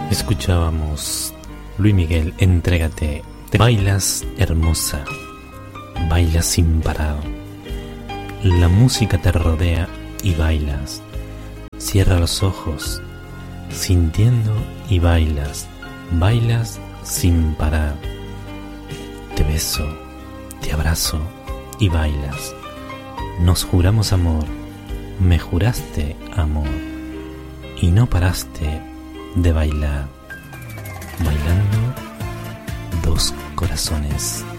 Escuchábamos Luis Miguel, Entrégate. Te bailas hermosa, bailas sin parar. La música te rodea y bailas. Cierra los ojos, sintiendo y bailas. Bailas sin parar. Te beso, te abrazo y bailas. Nos juramos amor, me juraste amor y no paraste de bailar. Bailando dos corazones.